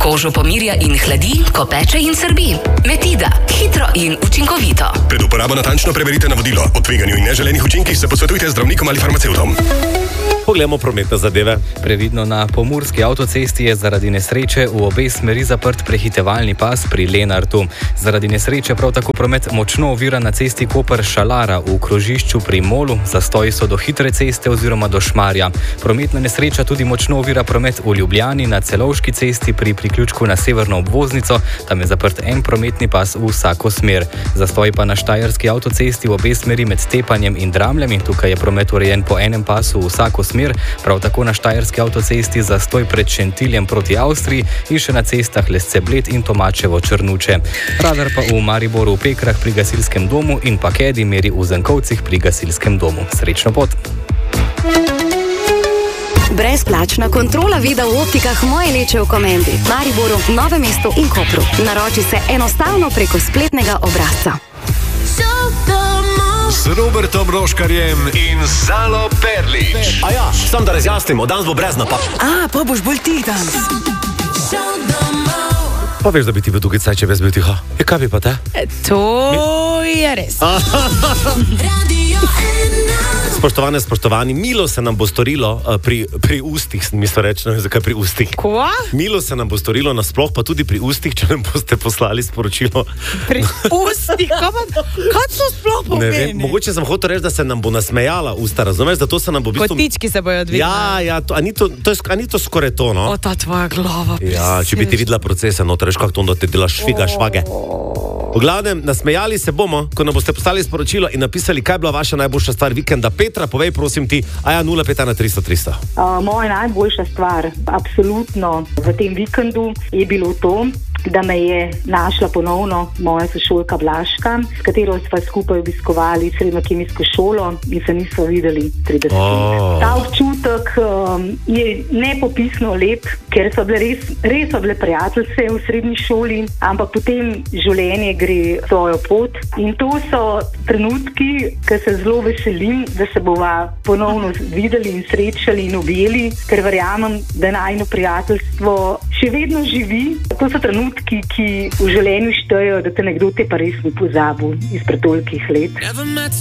Kožo pomirja in hladi, ko peče in srbi. Metida. Hitro in učinkovito. Pred uporabo natančno preverite navodilo. O tveganju in neželenih učinkih se posvetujte z zdravnikom ali farmacevtom. Poglejmo prometne zadeve. Previdno na pomurski avtocesti je zaradi nesreče v obe smeri zaprt prehitevalni pas pri Lenartu. Zaradi nesreče prav tako promet močno ovira na cesti Koper-Šalara v krožišču pri Molu. Zastoji so do Hitre ceste oziroma do Šmarja. Prometna nesreča tudi močno ovira promet v Ljubljani na Celovški cesti pri priključku na severno obvoznico. Tam je zaprt en prometni pas v vsako smer. Zastoj pa na Štajerski avtocesti v obe smeri med Tepanjem in Dramljami. Tukaj je promet urejen po enem pasu v vsako smer. Prav tako na Štajerski avtocesti zastoj pred Šentiljem proti Avstriji in še na cestah Lesce-Bled in Tomačevo-Črnuče. Radar pa v Mariboru v Pekrah pri gasilskem domu in pa Kedi meri v Zenkovcih pri gasilskem domu. Srečno pot! Brezplačna kontrola vida v optikah Moje Leče v Komendi, Mariboru, Novem mestu in Kopru. Naroči se enostavno preko spletnega obrazca. Z Robertom Roškarjem in Zalo Perlič. A ja, sam da razjasnimo, danes bo brez napak. Pa boš bolj ti danes. Pa veš, da bi ti bil tukaj caj, če bi bil tiho. Kaj bi pa te? To je res. Spoštovani, milo se nam bo storilo pri ustih, mislo reči, ne vem, zakaj pri ustih. Kva? Milo se nam bo storilo nasploh, pa tudi pri ustih, če nam boste poslali sporočilo. Pri ustih? Kaj so sploh pomeni? Ne vem, mogoče sem hotel reči, da se nam bo nasmejala usta, razumeš, zato se nam bo v bistvu... Kotički se bojo dvignali. Ja, a ni to skoraj to, no? O, ta tvoja glava. Ja, če bi ti videla procese, no, veš, kako to, da ti delaš švage. V glavnem, nasmejali se bomo, ko nam boste poslali sporočilo in napisali, kaj je bila vaša najboljša stvar vikenda. Petra, povej, prosim ti, 051 300 300. Moja najboljša stvar, absolutno, v tem vikendu je bilo to, da me je našla ponovno moja sošolka Blažka, s katero sva skupaj obiskovali srednjo kemijsko šolo in se nismo videli 30 let. Ta občutek je nepopisno lep, ker so bile res prijateljice v srednji šoli, ampak potem življenje gre svojo pot in to so trenutki, ki se zelo veselim, da se bova ponovno videli in srečali in objeli, ker verjamem, da najino prijateljstvo še vedno živi. To so trenutki, ki v življenju štejejo, da te nekdo te pa res ni pozabil izpred tolikih let.